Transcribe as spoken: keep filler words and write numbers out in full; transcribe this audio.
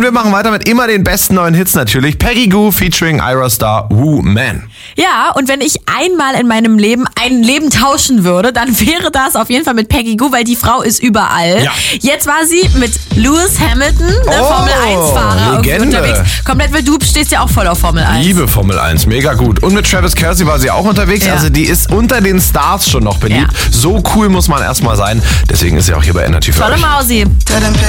wir machen weiter mit immer den besten neuen Hits natürlich. Peggy Gou featuring Ira Star, Woman. Ja, und wenn ich einmal in meinem Leben ein Leben tauschen würde, dann wäre das auf jeden Fall mit Peggy Gou, weil die Frau ist überall. Ja. Jetzt war sie mit Lewis Hamilton, der Oh, Formel eins Fahrer, Legende. unterwegs. Komplett, weil du stehst ja auch voll auf Formel eins. Liebe Formel eins, mega gut. Und mit Travis Kelce war sie auch unterwegs. Ja. Also die ist unter den Stars schon noch beliebt. Ja. So cool muss man erstmal sein. Deswegen ist sie auch hier bei Energy für Tolle euch. Mausi.